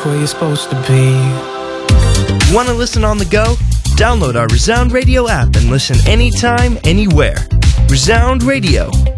where you're supposed to be. Want to listen on the go? Download our Resound Radio app and listen anytime, anywhere. Resound Radio.